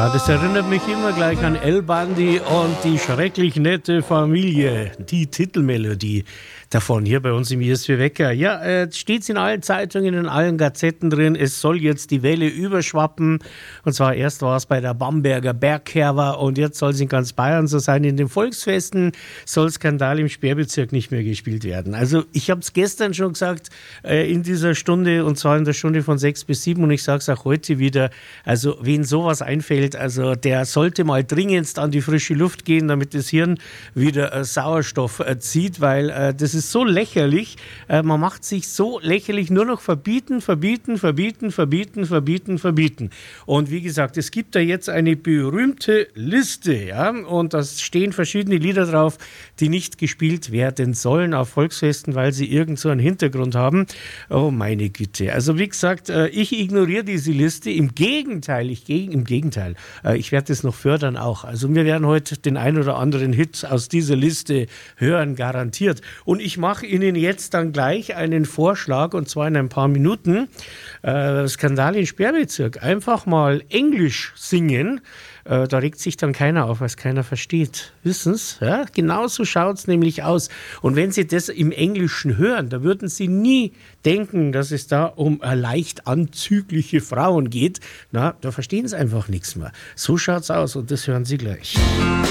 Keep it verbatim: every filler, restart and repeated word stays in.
Ja, das erinnert mich immer gleich an El Bandi und die schrecklich nette Familie. Die Titelmelodie davon hier bei uns im I S W Wecker. Ja, äh, steht's in allen Zeitungen, in allen Gazetten drin. Es soll jetzt die Welle überschwappen. Und zwar erst war es bei der Bamberger Bergkerwa und jetzt soll es in ganz Bayern so sein. In den Volksfesten soll Skandal im Sperrbezirk nicht mehr gespielt werden. Also ich habe es gestern schon gesagt äh, in dieser Stunde, und zwar in der Stunde von sechs bis sieben, und ich sage es auch heute wieder. Also wen sowas einfällt, also der sollte mal dringendst an die frische Luft gehen, damit das Hirn wieder äh, Sauerstoff äh, zieht, weil äh, das ist so lächerlich. Äh, man macht sich so lächerlich nur noch verbieten, verbieten, verbieten, verbieten, verbieten, verbieten. Und wie gesagt, es gibt da jetzt eine berühmte Liste, ja, und da stehen verschiedene Lieder drauf, die nicht gespielt werden sollen auf Volksfesten, weil sie irgend so einen Hintergrund haben. Oh meine Güte. Also wie gesagt, äh, ich ignoriere diese Liste. Im Gegenteil, ich gehe im Gegenteil. Äh, ich werde das noch fördern auch. Also wir werden heute den ein oder anderen Hit aus dieser Liste hören, garantiert. Und ich mache Ihnen jetzt dann gleich einen Vorschlag, und zwar in ein paar Minuten. Äh, Skandal im Sperrbezirk. Einfach mal Englisch singen. Äh, da regt sich dann keiner auf, weil es keiner versteht. Wissen Sie? Ja? Genau so schaut es nämlich aus. Und wenn Sie das im Englischen hören, da würden Sie nie denken, dass es da um äh, leicht anzügliche Frauen geht. Na, da verstehen Sie einfach nichts mehr. So schaut's aus und das hören Sie gleich.